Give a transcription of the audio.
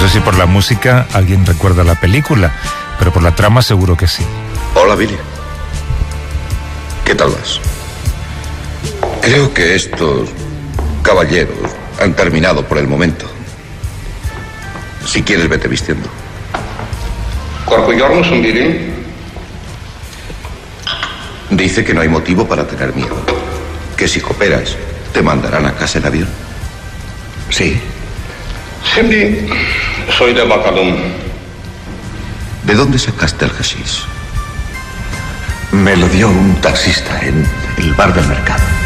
si por la música alguien recuerda la película, pero por la trama seguro que sí. Hola, Billy. ¿Qué tal vas? Creo que estos caballeros han terminado por el momento. Si quieres, vete vistiendo. Dice que no hay motivo para tener miedo. Que si cooperas, te mandarán a casa en avión. Sí. Soy de Bacalum. ¿De dónde sacaste el hashish? Me lo dio un taxista en el bar del mercado.